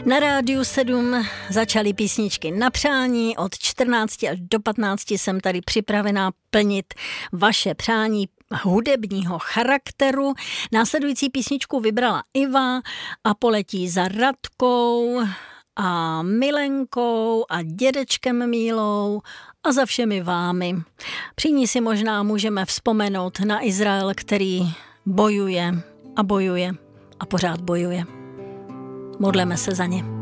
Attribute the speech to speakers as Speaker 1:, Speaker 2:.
Speaker 1: Na Rádiu 7 začaly písničky na přání, od 14 až do 15 jsem tady připravená plnit vaše přání hudebního charakteru. Následující písničku vybrala Iva a poletí za Radkou a Milenkou a dědečkem Mílou a za všemi vámi. Při ní si možná můžeme vzpomenout na Izrael, který bojuje a bojuje a pořád bojuje. Modleme se za ně.